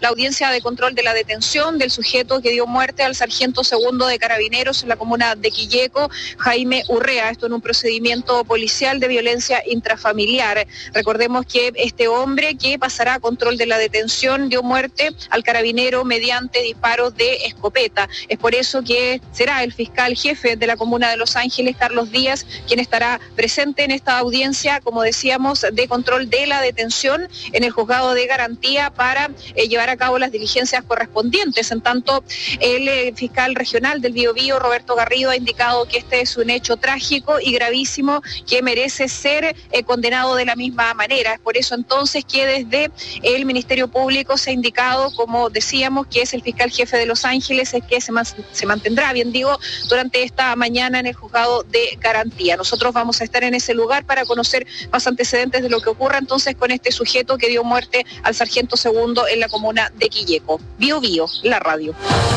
la audiencia de control de la detención del sujeto que dio muerte al sargento segundo de Carabineros en la comuna de Quilleco, Jaime Urrea. Esto en un procedimiento policial de violencia intrafamiliar. Recordemos que este hombre que pasará a control de la detención dio muerte al carabinero mediante disparos de escopeta. Es por eso que será el fiscal jefe de la comuna de Los Ángeles, Carlos Díaz, quien estará presente en esta audiencia, como decíamos, de control de la detención en el juzgado de garantía para llevar a cabo las diligencias correspondientes. En tanto, el fiscal regional del Biobío, Roberto Garrido, ha indicado que este es un hecho trágico y gravísimo que merece ser condenado de la misma manera. Es por eso entonces que desde el Ministerio Público se ha indicado, como decíamos, que es el fiscal jefe de Los Ángeles el que se mantendrá, bien digo, durante esta mañana en el juzgado de garantía. Nosotros vamos a estar en ese lugar para conocer más antecedentes de lo que ocurra entonces con este sujeto que dio muerte al sargento segundo en la comuna de Quilleco. Biobío, la radio.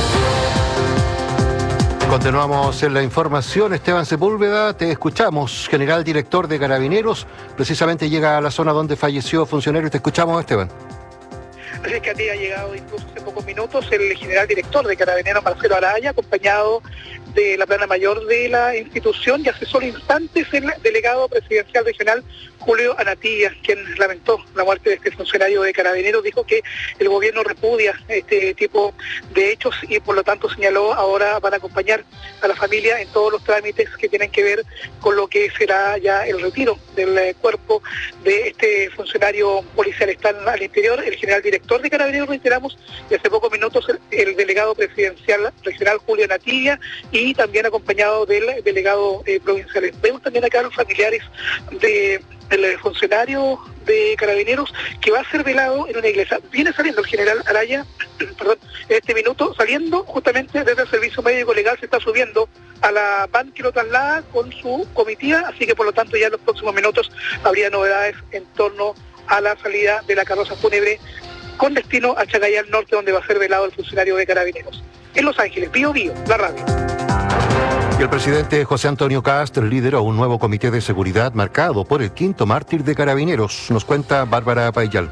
Continuamos en la información. Esteban Sepúlveda, te escuchamos. General director de Carabineros, precisamente llega a la zona donde falleció funcionario. Te escuchamos, Esteban. Así es que a ti ha llegado incluso hace pocos minutos el general director de Carabineros, Marcelo Araya, acompañado de la plana mayor de la institución, y hace solo instantes el delegado presidencial regional Julio Anatías, quien lamentó la muerte de este funcionario de Carabineros. Dijo que el gobierno repudia este tipo de hechos y por lo tanto señaló ahora van a acompañar a la familia en todos los trámites que tienen que ver con lo que será ya el retiro del cuerpo de este funcionario policial. Están al interior el general director de Carabineros, reiteramos, y hace pocos minutos el delegado presidencial regional Julio Anatías, y también acompañado del delegado provincial. Vemos también acá a los familiares del funcionario de Carabineros que va a ser velado en una iglesia. Viene saliendo el general Araya, en este minuto, saliendo justamente desde el servicio médico legal, se está subiendo a la van que lo traslada con su comitiva, así que por lo tanto ya en los próximos minutos habría novedades en torno a la salida de la carroza fúnebre con destino a Chacayal Norte, donde va a ser velado el funcionario de Carabineros. En Los Ángeles, Biobío, la radio. Y el presidente José Antonio Kast lideró un nuevo comité de seguridad marcado por el quinto mártir de Carabineros. Nos cuenta Bárbara Payal.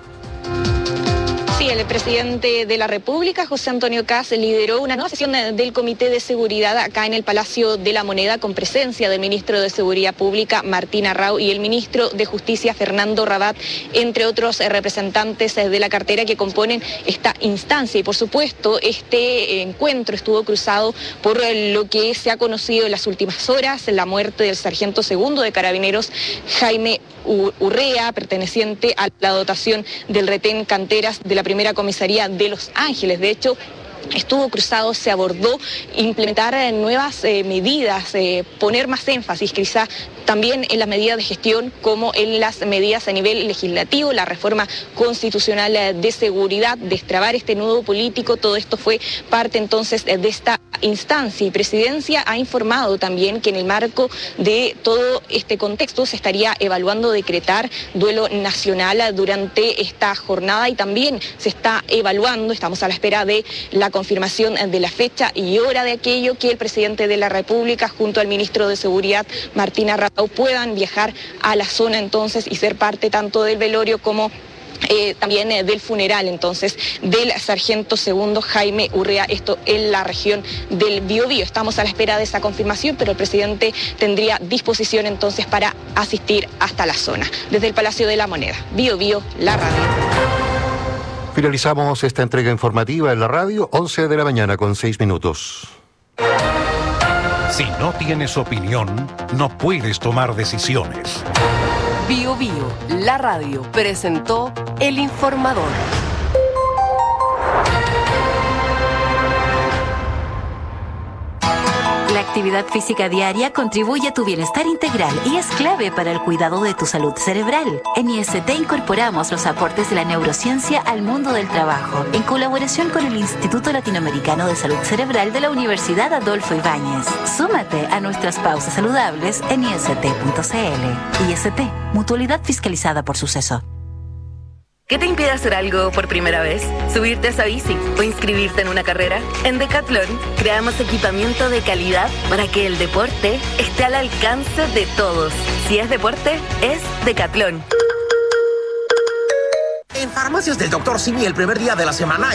Sí, el presidente de la República, José Antonio Kast, lideró una nueva sesión del Comité de Seguridad acá en el Palacio de la Moneda, con presencia del ministro de Seguridad Pública, Martín Arrau, y el ministro de Justicia, Fernando Rabat, entre otros representantes de la cartera que componen esta instancia. Y por supuesto, este encuentro estuvo cruzado por lo que se ha conocido en las últimas horas, la muerte del sargento segundo de Carabineros, Jaime Urrea, perteneciente a la dotación del retén Canteras de la Primera Comisaría de Los Ángeles. De hecho, estuvo cruzado, se abordó implementar nuevas medidas, poner más énfasis quizá también en las medidas de gestión como en las medidas a nivel legislativo, la reforma constitucional de seguridad, destrabar este nudo político. Todo esto fue parte entonces de esta instancia, y Presidencia ha informado también que en el marco de todo este contexto se estaría evaluando decretar duelo nacional durante esta jornada, y también se está evaluando, estamos a la espera de la confirmación de la fecha y hora de aquello, que el presidente de la República junto al ministro de Seguridad, Martín Arrau, puedan viajar a la zona entonces y ser parte tanto del velorio como también del funeral entonces del sargento segundo Jaime Urrea, esto en la región del Biobío. Estamos a la espera de esa confirmación, pero el presidente tendría disposición entonces para asistir hasta la zona. Desde el Palacio de la Moneda, Biobío, la radio. Finalizamos esta entrega informativa en la radio, 11 de la mañana con 6 minutos. Si no tienes opinión, no puedes tomar decisiones. Biobío, la radio, presentó El Informador. La actividad física diaria contribuye a tu bienestar integral y es clave para el cuidado de tu salud cerebral. En IST incorporamos los aportes de la neurociencia al mundo del trabajo, en colaboración con el Instituto Latinoamericano de Salud Cerebral de la Universidad Adolfo Ibáñez. Súmate a nuestras pausas saludables en ist.cl. IST, mutualidad fiscalizada por Suceso. ¿Qué te impide hacer algo por primera vez? ¿Subirte a esa bici o inscribirte en una carrera? En Decathlon creamos equipamiento de calidad para que el deporte esté al alcance de todos. Si es deporte, es Decathlon. En Farmacias del Dr. Simi, el primer día de la semana